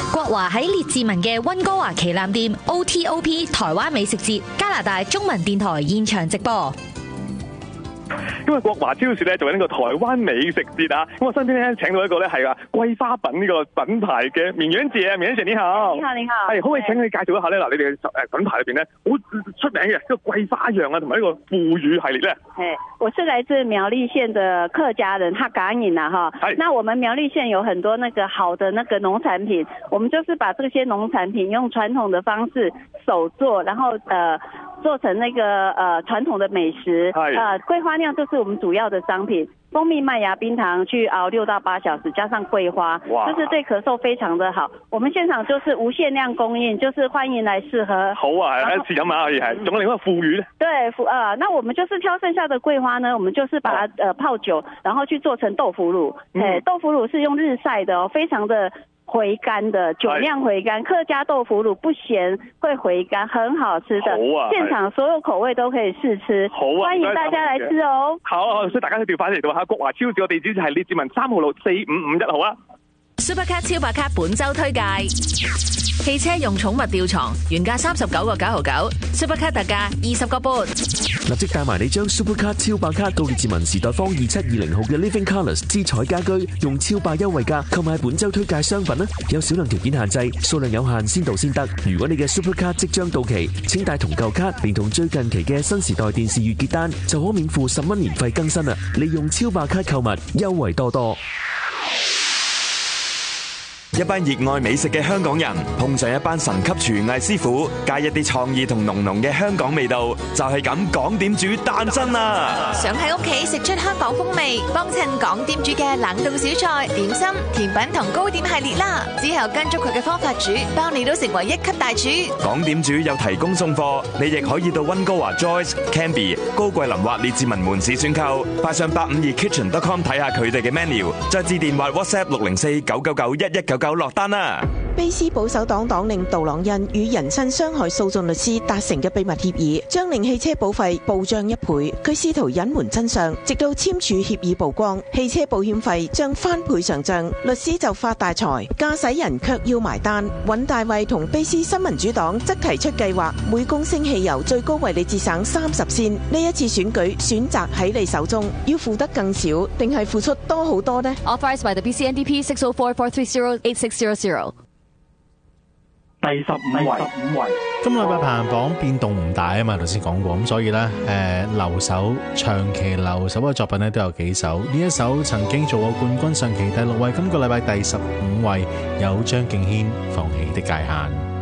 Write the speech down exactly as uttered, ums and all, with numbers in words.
國華喺列治文嘅溫哥華旗艦店 O T O P 台灣美食節，加拿大中文電台現場直播。 因為國華超市咧做緊呢個台灣美食節啊，咁我身邊咧請到一個咧係啊桂花品呢個品牌嘅綿羊姐啊，綿羊姐你好， 你好你好， 係可唔可以請你介紹一下咧？嗱，你哋誒品牌裏邊咧好出名嘅一個桂花釀啊，同埋呢個腐乳系列咧。 誒，我是來自苗栗縣的客家人，客家人啊哈。係。那我們苗栗縣有很多那個好的那個農產品，我們就是把這些農產品用傳統的方式手做，然後呃做成那個呃傳統的美食。係。呃，桂花釀就是我們主要的商品，蜂蜜麥芽冰糖去熬六到八小時，加上桂花，就是對咳嗽非常的好。我們現場就是無限量供應，就是歡迎來試喝。好啊，係一次飲下可以係。仲有另外一個腐乳咧？對，腐呃，那我們就是挑剩下的桂花呢，我們就是把它呃泡酒，然後去做成豆腐乳。誒、嗯，豆腐乳是用日曬的哦，非常的回甘的，酒釀回甘，客家豆腐乳不鹹，會回甘，很好吃的。好啊，現場所有口味都可以試吃。好啊，歡迎大家來吃哦。好，所以大家都調翻嚟到下國華超市個地址就係列治文三號路四五五一號啊。 Supercat 超白卡本周推介。汽車用寵物吊床，原價三十九個九毫九 ，Supercat 特價二十個半。 立即帶埋你將 Supercat 超白卡到列治文時代坊二七二零號嘅 Living Colours 之彩家居，用超霸優惠價購買本周推介商品啦！有少量條件限制，數量有限，先到先得。如果你嘅 Supercat 即將到期，請帶同舊卡，連同最近期嘅新時代電視月結單，就可免付十蚊年費更新啦！利用超霸卡購物，優惠多多。 一班熱愛美食嘅香港人碰上一班神級廚藝師傅，加一啲創意同濃濃嘅香港味道，就係咁港點煮誕生啦！ 想喺屋企食出香港風味，幫襯港點煮嘅冷凍小菜、點心、甜品同糕點系列啦！之後跟足佢嘅方法煮，包你都成為一級大廚。 港點煮有提供送貨，你亦可以到溫哥華 Joyce、Canby、高桂林或列治文門市選購，快上八五二 kitchen dot com 睇下佢哋嘅 menu， 再致電話 WhatsApp 六零四九九九一一九九落單啦！ 卑斯保守黨黨領杜朗恩與人身傷害訴訟律師達成嘅秘密協議，將令汽車保費暴漲一倍。佢試圖隱瞞真相，直到簽署協議曝光，汽車保險費將翻倍上漲，律師就發大財，駕駛人卻要埋單。尹大衛同卑斯新民主黨則提出計劃，每公升汽油最高為你節省三十仙。呢一次選舉選擇喺你手中，要付得更少，定係付出多好多呢？ Authorized by the B C N D P six oh four four three zero eight six zero zero。 第十五位， 今個禮拜排行榜變動唔大啊嘛，頭先講過，咁所以呢，誒留守長期留守嘅作品呢都有幾首。呢一首曾經做過冠軍，上期第六位，今個禮拜第十五位有張敬軒《放棄的界限》。